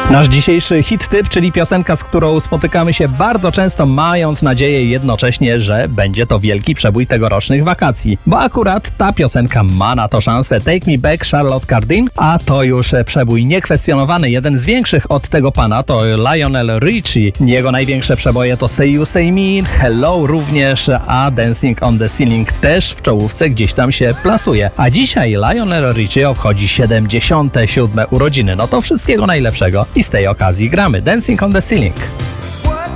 Nasz dzisiejszy hit typ, czyli piosenka, z którą spotykamy się bardzo często, mając nadzieję jednocześnie, że będzie to wielki przebój tegorocznych wakacji. Bo akurat ta piosenka ma na to szansę. Take Me Back, Charlotte Cardin, a to już przebój niekwestionowany. Jeden z większych od tego pana to Lionel Richie. Jego największe przeboje to Say You Say Me, Hello również, a Dancing on the Ceiling też w czołówce gdzieś tam się plasuje. A dzisiaj Lionel Richie obchodzi 77. urodziny. No to wszystkiego najlepszego i z tej okazji gramy Dancing on the Ceiling.